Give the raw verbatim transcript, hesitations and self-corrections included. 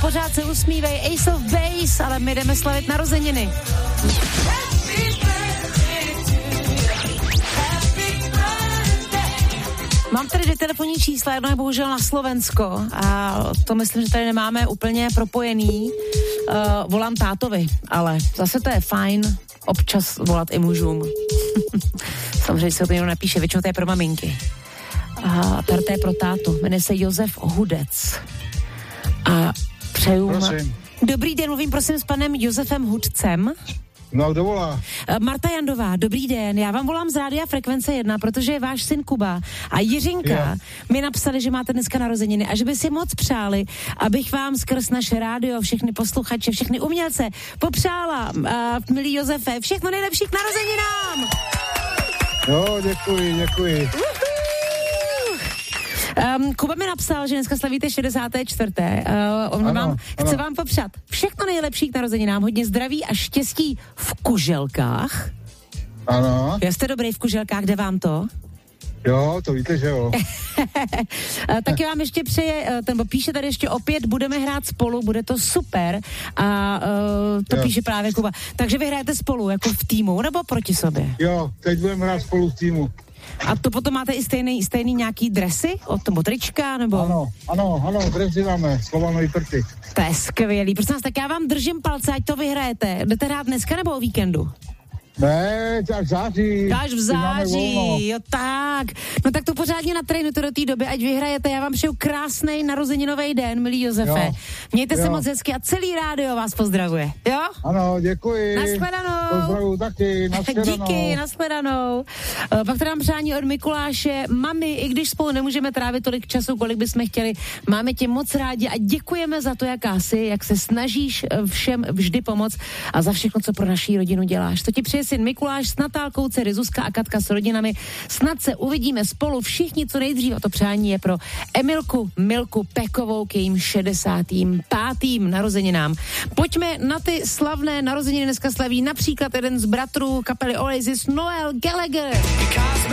pořád se usmívej, Ace of Base, ale my jdeme slavit narozeniny. Mám tady dvě telefonní čísla, jedno je bohužel na Slovensko a to myslím, že tady nemáme úplně propojený. Uh, volám tátovi, ale zase to je fajn občas volat i mužům. Samozřejmě se to někdo napíše, většinou to je pro maminky. A tady to je pro tátu, jmenuje se Josef Hudec. A přeju... Prosím. Dobrý den, mluvím prosím s panem Josefem Hudcem. No, kdo volá? Marta Jandová, dobrý den, já vám volám z Rádia Frekvence jedna, protože je váš syn Kuba a Jiřinka yeah. mi napsali, že máte dneska narozeniny a že by si moc přáli, abych vám skrz naše rádio, všechny posluchače, všechny umělce popřála, uh, milý Josefe, všechno nejlepší k narozeninám! Jo, děkuji, děkuji. Um, Kuba mi napsal, že dneska slavíte šedesáté čtvrté Uh, on ano, vám, ano. chce vám popřát všechno nejlepší k narozeninám, hodně zdraví a štěstí v kuželkách. Ano. Já jste dobrý v kuželkách, jde vám to? Jo, to víte, že jo. Taky vám ještě přeje, ten píše tady ještě opět, budeme hrát spolu, bude to super a uh, to jo. píše právě Kuba. Takže vy hrajete spolu, jako v týmu, nebo proti sobě? Jo, teď budeme hrát spolu v týmu. A to potom máte i stejný, stejný nějaký dresy? Od toho trička, nebo? Ano, ano, ano, dresy máme, Slovanový prty. To je skvělý. Prosím vás, tak já vám držím palce, ať to vyhrajete. Jdete hrát dneska nebo o víkendu? Ne, až v září. Až v září, jo tak. No tak to pořádně natrénujte do té doby, ať vyhrajete. Já vám přeju krásnej narozeninový den, milý Josefe. Jo. Mějte jo. se moc hezky a celý rádio vás pozdravuje. Jo? Ano, děkuji. Nashledanou. Pozdravuju taky, nashledanou. Díky, nashledanou. Uh, pak tady mám přání od Mikuláše. Mami, i když spolu nemůžeme trávit tolik času, kolik bychom chtěli, máme tě moc rádi a děkujeme za to, jaká jsi, jak se snažíš všem vždy pomoct a za všechno, co pro naší rodinu děláš. To ti přeje syn Mikuláš s Natálkou, dcery Zuzka a Katka s rodinami. Snad se uvidíme spolu všichni co nejdřív a to přání je pro Emilku Milku Pekovou k jejím šedesátým pátým narozeninám. Pojďme na ty slavné narozeniny, dneska slaví například jeden z bratrů kapely Oasis, Noel Gallagher.